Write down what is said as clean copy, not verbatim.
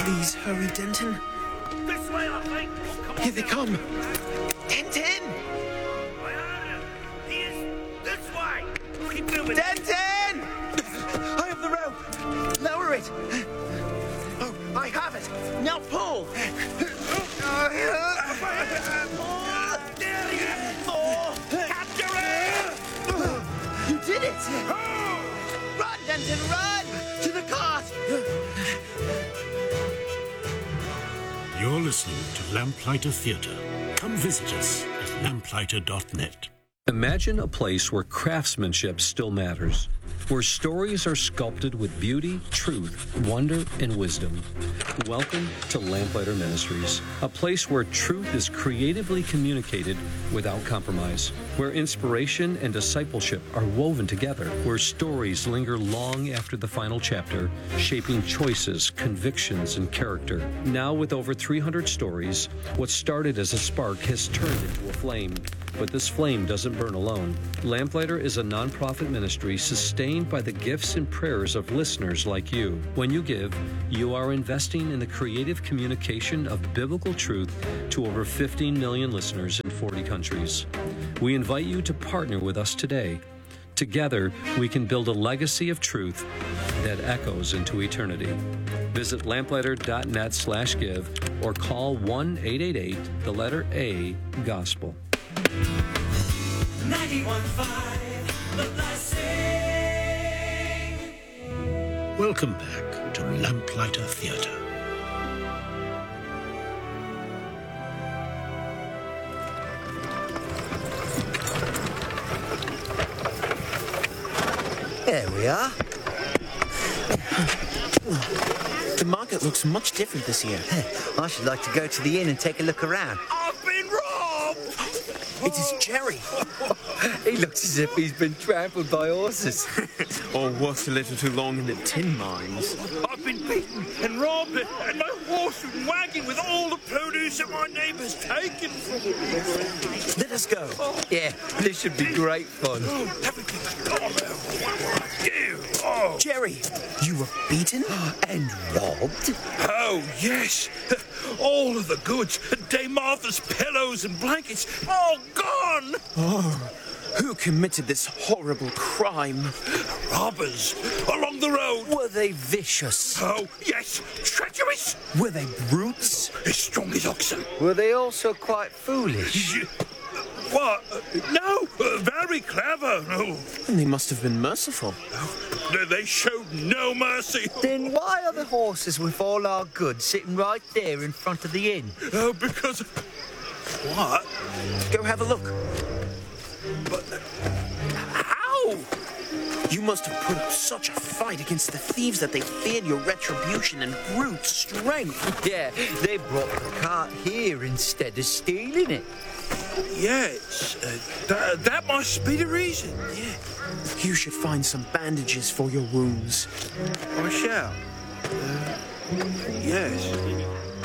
Please hurry, Denton. This way, I think. Here they come. Denton! I heard him. He is this way. Keep moving. Denton! I have the rope. Lower it. Oh, I have it. Now pull. Capture it! You did it! Run, Denton, run! To the cart! You're listening to Lamplighter Theatre. Come visit us at lamplighter.net. Imagine a place where craftsmanship still matters, where stories are sculpted with beauty, truth, wonder, and wisdom. Welcome to Lamplighter Ministries, a place where truth is creatively communicated without compromise, where inspiration and discipleship are woven together, where stories linger long after the final chapter, shaping choices, convictions, and character. Now with over 300 stories, what started as a spark has turned into a flame. But this flame doesn't burn alone. Lamplighter is a nonprofit ministry sustained by the gifts and prayers of listeners like you. When you give, you are investing in the creative communication of biblical truth to over 15 million listeners in 40 countries. We invite you to partner with us today. Together, we can build a legacy of truth that echoes into eternity. Visit lamplighter.net/give or call 1-888-A-GOSPEL. 91.5 The Blessing. Welcome back to Lamplighter Theatre. There we are. The market looks much different this year. I should like to go to the inn and take a look around. I've been robbed! It is Jerry. He looks as if he's been trampled by horses. Or worked a little too long in the tin mines. I've been beaten and robbed, and my horse and wagon with all the produce that my neighbours taken from me. Let us go. Yeah, this should be great fun. Oh, Jerry, you were beaten? And robbed? oh, yes. All of the goods, Dame Martha's pillows and blankets, all gone. Who committed this horrible crime? Robbers along the road. Were they vicious? Oh, yes, treacherous. Were they brutes? As strong as oxen. Were they also quite foolish? What? No, very clever. No, And they must have been merciful. they showed no mercy. Then why are the horses with all our goods sitting right there in front of the inn? Oh, because... What? Go have a look. But... How? You must have put up such a fight against the thieves that they feared your retribution and brute strength. Yeah, they brought the cart here instead of stealing it. Yes, that must be the reason, yeah. You should find some bandages for your wounds. I shall. Yes.